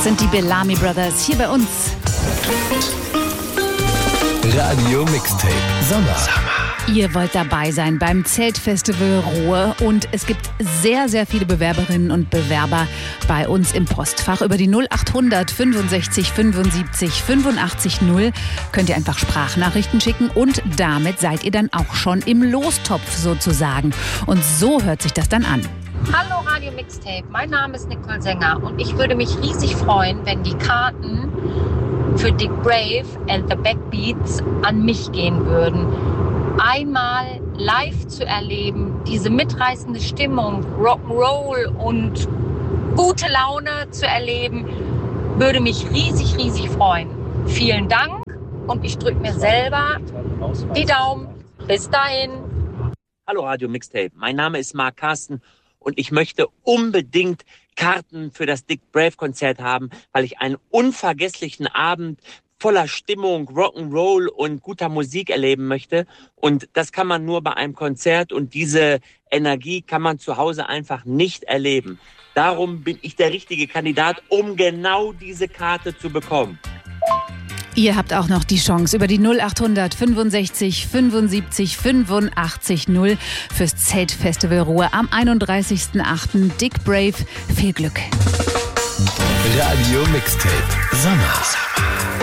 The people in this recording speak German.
sind die Bellamy Brothers hier bei uns. Radio Mixtape Sommer. Ihr wollt dabei sein beim Zeltfestival Ruhr und es gibt sehr, sehr viele Bewerberinnen und Bewerber bei uns im Postfach. Über die 0800 65 75 85 0 könnt ihr einfach Sprachnachrichten schicken und damit seid ihr dann auch schon im Lostopf sozusagen. Und so hört sich das dann an. Hallo Radio Mixtape, mein Name ist Nicole Sänger und ich würde mich riesig freuen, wenn die Karten für Dick Brave and the Backbeats an mich gehen würden. Einmal live zu erleben, diese mitreißende Stimmung, Rock'n'Roll und gute Laune zu erleben, würde mich riesig, riesig freuen. Vielen Dank und ich drücke mir selber die Daumen. Bis dahin. Hallo Radio Mixtape, mein Name ist Mark Carsten und ich möchte unbedingt Karten für das Dick Brave Konzert haben, weil ich einen unvergesslichen Abend voller Stimmung, Rock'n'Roll und guter Musik erleben möchte. Und das kann man nur bei einem Konzert und diese Energie kann man zu Hause einfach nicht erleben. Darum bin ich der richtige Kandidat, um genau diese Karte zu bekommen. Ihr habt auch noch die Chance über die 0800 65 75 85 0 fürs Zeltfestival Ruhr am 31.08. Dick Brave. Viel Glück. Radio Mixtape Sommer.